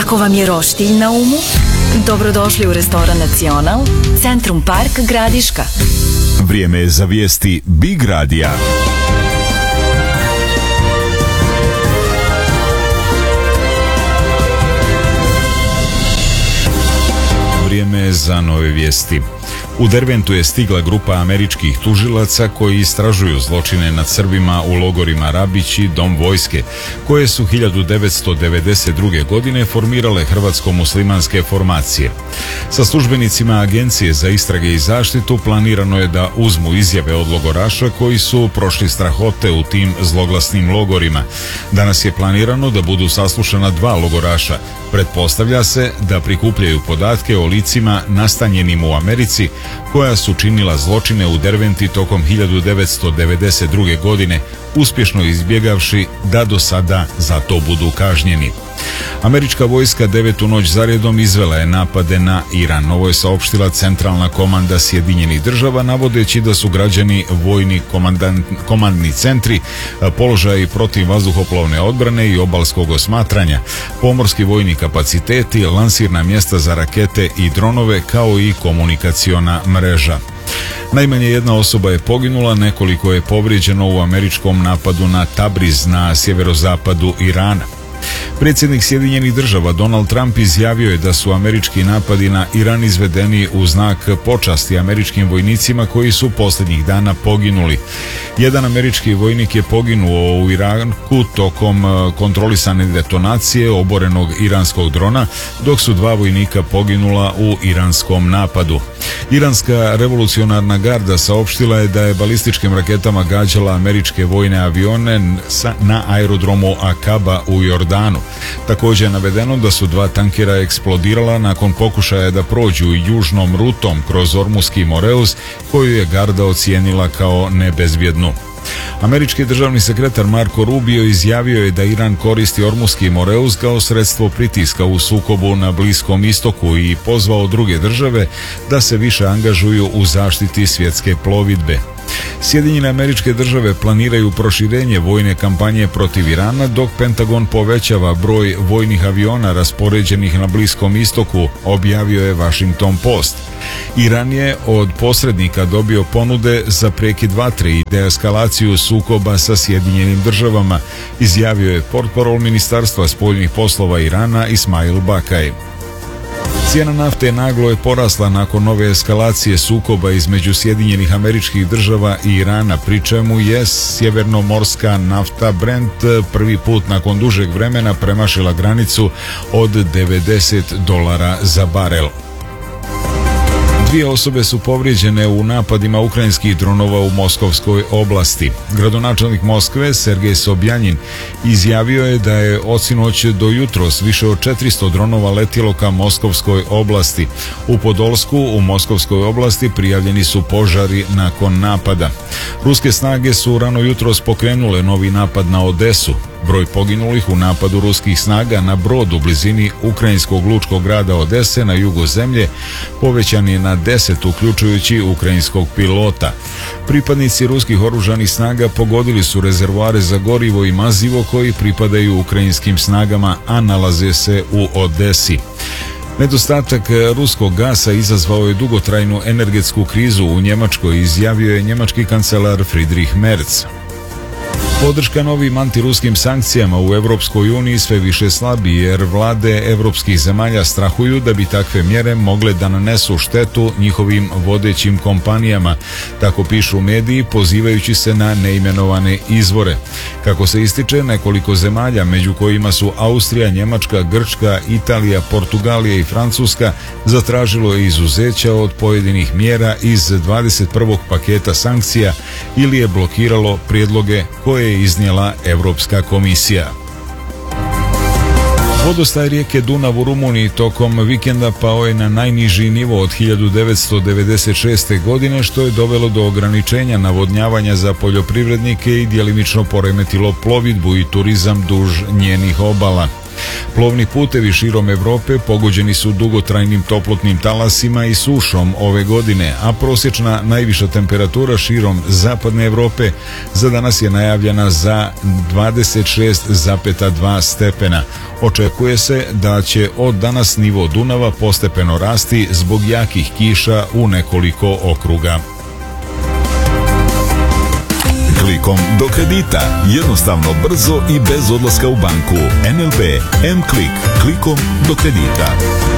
Ako vam je roštilj na umu, dobrodošli u restoran Nacional, Centrum Park, Gradiška. Vrijeme je za vijesti Big Radija. Vrijeme je za nove vijesti. U Derventu je stigla grupa američkih tužilaca koji istražuju zločine nad Srbima u logorima Rabić i Dom vojske, koje su 1992. godine formirale hrvatsko-muslimanske formacije. Sa službenicima Agencije za istrage i zaštitu planirano je da uzmu izjave od logoraša koji su prošli strahote u tim zloglasnim logorima. Danas je planirano da budu saslušana 2 logoraša. Pretpostavlja se da prikupljaju podatke o licima nastanjenim u Americi koja su činila zločine u Derventi tokom 1992. godine, uspješno izbjegavši da do sada za to budu kažnjeni. Američka vojska 9. noć zaredom izvela je napade na Iran. Ovo je saopštila centralna komanda Sjedinjenih država, navodeći da su građani vojni komandni centri, položaji protiv vazduhoplovne odbrane i obalskog osmatranja, pomorski vojni kapaciteti, lansirna mjesta za rakete i dronove, kao i komunikaciona mreža. Najmanje jedna osoba je poginula, nekoliko je povrijeđeno u američkom napadu na Tabriz na sjeverozapadu Irana. Predsjednik Sjedinjenih država Donald Trump izjavio je da su američki napadi na Iran izvedeni u znak počasti američkim vojnicima koji su posljednjih dana poginuli. Jedan američki vojnik je poginuo u Iraku tokom kontrolisane detonacije oborenog iranskog drona, dok su 2 vojnika poginula u iranskom napadu. Iranska revolucionarna garda saopštila je da je balističkim raketama gađala američke vojne avione na aerodromu Akaba u Jordanu. Također je navedeno da su 2 tankera eksplodirala nakon pokušaja da prođu južnom rutom kroz Ormuski Moreus, koju je garda ocijenila kao nebezbjednu. Američki državni sekretar Marco Rubio izjavio je da Iran koristi Ormuski Moreus kao sredstvo pritiska u sukobu na Bliskom istoku i pozvao druge države da se više angažuju u zaštiti svjetske plovidbe. Sjedinjene Američke države planiraju proširenje vojne kampanje protiv Irana, dok Pentagon povećava broj vojnih aviona raspoređenih na Bliskom istoku, objavio je Washington Post. Iran je od posrednika dobio ponude za prekid vatre i deeskalaciju sukoba sa Sjedinjenim državama, izjavio je portparol Ministarstva spoljnih poslova Irana Ismail Bakaj. Cijena nafte naglo je porasla nakon nove eskalacije sukoba između Sjedinjenih Američkih država i Irana, pri čemu je sjevernomorska nafta Brent prvi put nakon dužeg vremena premašila granicu od $90 za barel. 2 osobe su povrijeđene u napadima ukrajinskih dronova u Moskovskoj oblasti. Gradonačelnik Moskve Sergej Sobjanin izjavio je da je od sinoć do jutros više od 400 dronova letjelo ka Moskovskoj oblasti. U Podolsku u Moskovskoj oblasti prijavljeni su požari nakon napada. Ruske snage su rano jutros pokrenule novi napad na Odesu. Broj poginulih u napadu ruskih snaga na brod u blizini ukrajinskog lučkog grada Odese na jugu zemlje povećan je na 10, uključujući ukrajinskog pilota. Pripadnici ruskih oružanih snaga pogodili su rezervoare za gorivo i mazivo koji pripadaju ukrajinskim snagama, a nalaze se u Odesi. Nedostatak ruskog gasa izazvao je dugotrajnu energetsku krizu u Njemačkoj, izjavio je njemački kancelar Friedrich Merz. Podrška novim antiruskim sankcijama u Europskoj uniji sve više slabi, jer vlade europskih zemalja strahuju da bi takve mjere mogle da nanesu štetu njihovim vodećim kompanijama, tako pišu mediji pozivajući se na neimenovane izvore. Kako se ističe, nekoliko zemalja, među kojima su Austrija, Njemačka, Grčka, Italija, Portugalija i Francuska, zatražilo je izuzeća od pojedinih mjera iz 21. paketa sankcija ili je blokiralo prijedloge koje je iznijela Europska komisija. Vodostaj rijeke Dunav u Rumuniji tokom vikenda pao je na najniži nivo od 1996. godine, što je dovelo do ograničenja navodnjavanja za poljoprivrednike i djelimično poremetilo plovidbu i turizam duž njenih obala. Plovni putevi širom Evrope pogođeni su dugotrajnim toplotnim talasima i sušom ove godine, a prosječna najviša temperatura širom zapadne Evrope za danas je najavljena za 26,2 stepena. Očekuje se da će od danas nivo Dunava postepeno rasti zbog jakih kiša u nekoliko okruga. Klikom do kredita. Jednostavno, brzo i bez odlaska u banku. NLB M-Klik. Klikom do kredita.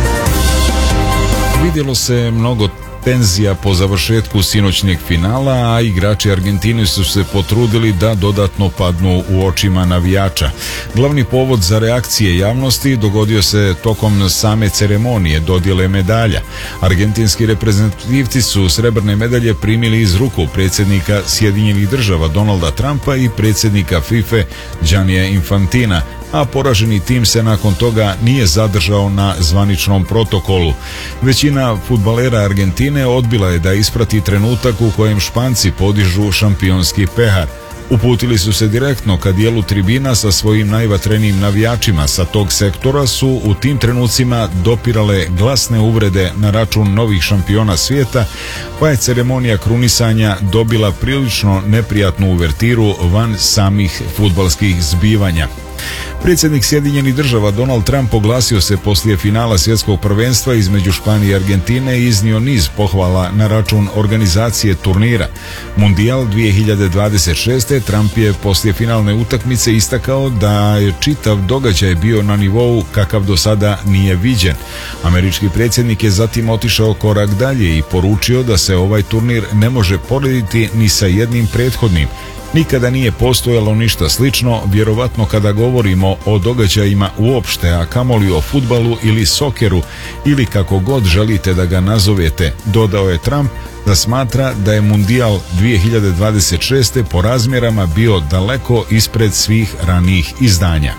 Vidjelo se mnogo tenzija po završetku sinoćnjeg finala, a igrači Argentine su se potrudili da dodatno padnu u očima navijača. Glavni povod za reakcije javnosti dogodio se tokom same ceremonije dodjele medalja. Argentinski reprezentativci su srebrne medalje primili iz ruku predsjednika Sjedinjenih Država Donalda Trumpa i predsjednika FIFA Giannija Infantina, a poraženi tim se nakon toga nije zadržao na zvaničnom protokolu. Većina fudbalera Argentine odbila je da isprati trenutak u kojem Španci podižu šampionski pehar. Uputili su se direktno ka dijelu tribina sa svojim najvatrenijim navijačima. Sa tog sektora su u tim trenucima dopirale glasne uvrede na račun novih šampiona svijeta, pa je ceremonija krunisanja dobila prilično neprijatnu uvertiru van samih fudbalskih zbivanja. Predsjednik Sjedinjenih Država Donald Trump oglasio se poslije finala svjetskog prvenstva između Španije i Argentine i iznio niz pohvala na račun organizacije turnira. Mundijal 2026. Trump je poslije finalne utakmice istakao da je čitav događaj bio na nivou kakav do sada nije viđen. Američki predsjednik je zatim otišao korak dalje i poručio da se ovaj turnir ne može porediti ni sa jednim prethodnim. Nikada nije postojalo ništa slično, vjerovatno kada govorimo o događajima uopšte, a kamoli o fudbalu ili sokeru ili kako god želite da ga nazovete, dodao je Trump da smatra da je Mundijal 2026. po razmjerama bio daleko ispred svih ranijih izdanja.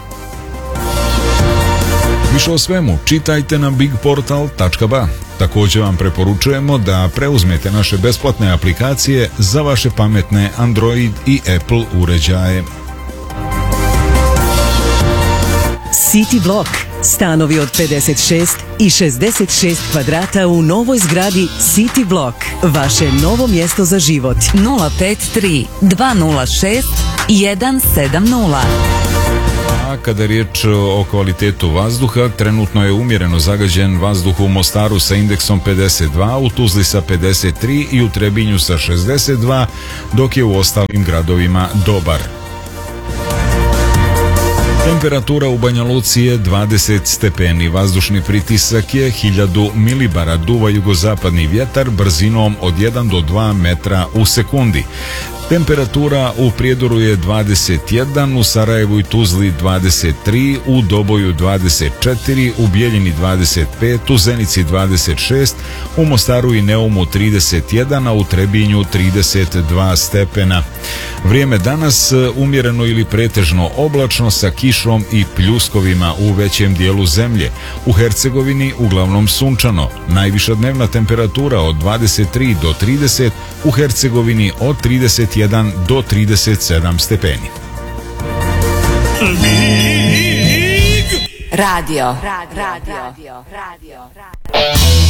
Više o svemu čitajte na bigportal.ba. Također vam preporučujemo da preuzmete naše besplatne aplikacije za vaše pametne Android i Apple uređaje. City Block. Stanovi od 56 i 66 kvadrata u novoj zgradi City Block. Vaše novo mjesto za život. 053 206 170. A kada je riječ o kvalitetu vazduha, trenutno je umjereno zagađen vazduh u Mostaru sa indeksom 52, u Tuzli sa 53 i u Trebinju sa 62, dok je u ostalim gradovima dobar. Temperatura u Banja Luci je 20 stepeni, vazdušni pritisak je 1000 milibara, duva jugozapadni vjetar brzinom od 1 do 2 metra u sekundi. Temperatura u Prijedoru je 21, u Sarajevu i Tuzli 23, u Doboju 24, u Bijeljini 25, u Zenici 26, u Mostaru i Neumu 31, a u Trebinju 32 stepena. Vrijeme danas umjereno ili pretežno oblačno sa kišom i pljuskovima u većem dijelu zemlje. U Hercegovini uglavnom sunčano. Najviša dnevna temperatura od 23 do 30, u Hercegovini od 31 do 37 stepeni. Radio.